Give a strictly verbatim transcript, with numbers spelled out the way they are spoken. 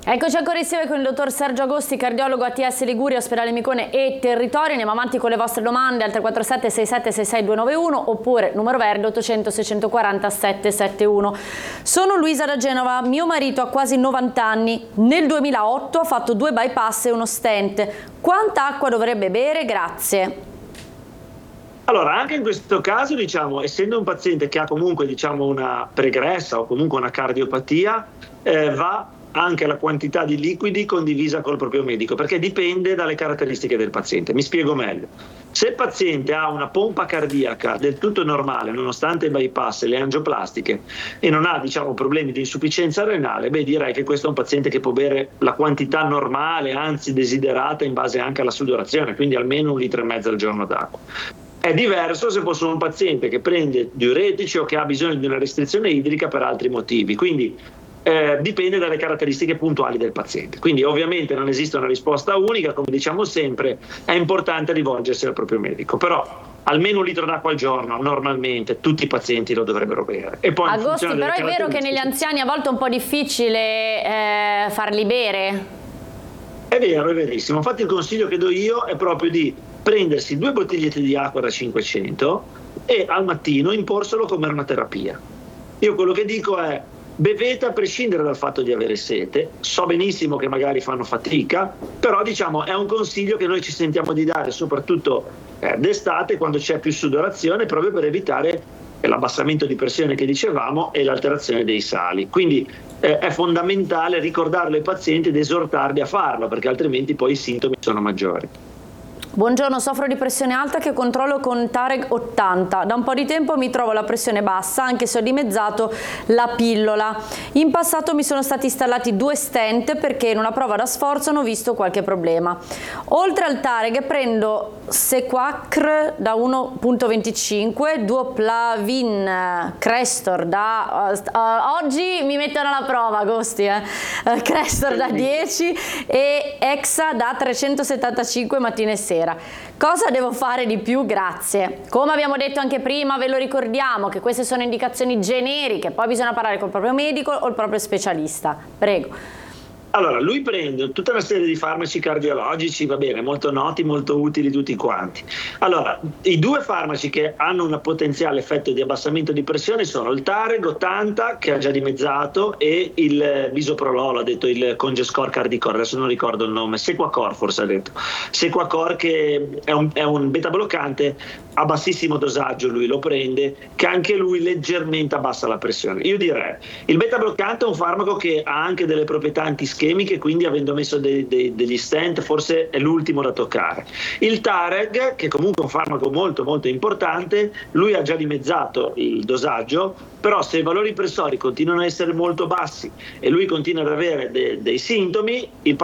Eccoci ancora insieme con il dottor Sergio Agosti, cardiologo A T S Liguria, ospedale Micone e Territorio. Andiamo avanti con le vostre domande al tre quattro sette sei sette sei sei due nove uno oppure numero verde ottocento seicentoquaranta settecentosettantuno. Sono Luisa da Genova, mio marito ha quasi novanta anni, nel duemilaotto ha fatto due bypass e uno stent. Quanta acqua dovrebbe bere? Grazie. Allora, anche in questo caso, diciamo, essendo un paziente che ha comunque diciamo, una pregressa o comunque una cardiopatia, eh, va anche la quantità di liquidi condivisa col proprio medico, perché dipende dalle caratteristiche del paziente. Mi spiego meglio. Se il paziente ha una pompa cardiaca del tutto normale, nonostante i bypass e le angioplastiche, e non ha diciamo, problemi di insufficienza renale, beh, direi che questo è un paziente che può bere la quantità normale, anzi desiderata in base anche alla sudorazione, quindi almeno un litro e mezzo al giorno d'acqua. È diverso se fosse un paziente che prende diuretici o che ha bisogno di una restrizione idrica per altri motivi. Quindi Eh, dipende dalle caratteristiche puntuali del paziente. Quindi ovviamente non esiste una risposta unica, come diciamo sempre, è importante rivolgersi al proprio medico, però almeno un litro d'acqua al giorno normalmente tutti i pazienti lo dovrebbero bere. E poi Agosti, però è vero che negli anziani a volte è un po' difficile eh, farli bere? È vero, è verissimo. Infatti il consiglio che do io è proprio di prendersi due bottigliette di acqua da cinquecento e al mattino imporselo come una terapia. Io quello che dico è: bevete a prescindere dal fatto di avere sete. So benissimo che magari fanno fatica, però diciamo è un consiglio che noi ci sentiamo di dare soprattutto eh, d'estate, quando c'è più sudorazione, proprio per evitare l'abbassamento di pressione che dicevamo e l'alterazione dei sali. Quindi eh, è fondamentale ricordarlo ai pazienti ed esortarli a farlo, perché altrimenti poi i sintomi sono maggiori. Buongiorno, soffro di pressione alta che controllo con Tareg ottanta. Da un po' di tempo mi trovo la pressione bassa, anche se ho dimezzato la pillola. In passato mi sono stati installati due stent perché in una prova da sforzo hanno visto qualche problema. Oltre al Tareg prendo Sequacr da uno virgola venticinque, Duoplavin Crestor da... Uh, uh, oggi mi mettono alla prova, Agosti, eh? uh, Crestor da dieci e Exa da trecentosettantacinque mattina e sera. Cosa devo fare di più? Grazie. Come abbiamo detto anche prima, ve lo ricordiamo che queste sono indicazioni generiche, poi bisogna parlare col proprio medico o il proprio specialista. Prego. Allora, lui prende tutta una serie di farmaci cardiologici, va bene, molto noti, molto utili tutti quanti. Allora, i due farmaci che hanno un potenziale effetto di abbassamento di pressione sono il Tareg ottanta, che ha già dimezzato, e il Bisoprolol, ha detto il Congescor Cardicor, adesso non ricordo il nome, Sequacor forse ha detto. Sequacor, che è un, è un beta bloccante a bassissimo dosaggio, lui lo prende, che anche lui leggermente abbassa la pressione. Io direi, il beta bloccante è un farmaco che ha anche delle proprietà antischemiche, quindi avendo messo dei, dei, degli stent forse è l'ultimo da toccare. Il Tareg, che comunque è un farmaco molto molto importante, lui ha già dimezzato il dosaggio, però se i valori pressori continuano a essere molto bassi e lui continua ad avere de, dei sintomi, il